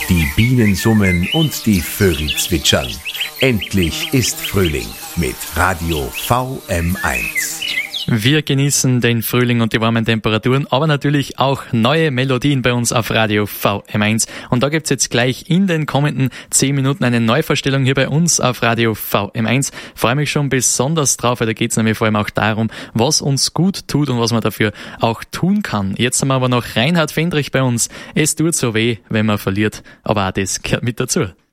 Die Bienen summen und die Vögel zwitschern. Endlich ist Frühling mit Radio VM1. Wir genießen den Frühling und die warmen Temperaturen, aber natürlich auch neue Melodien bei uns auf Radio VM1. Und da gibt's jetzt gleich in den kommenden 10 Minuten eine Neuvorstellung hier bei uns auf Radio VM1. Freue mich schon besonders drauf, weil da geht's nämlich vor allem auch darum, was uns gut tut und was man dafür auch tun kann. Jetzt haben wir aber noch Reinhard Fendrich bei uns. Es tut so weh, wenn man verliert, aber auch das gehört mit dazu.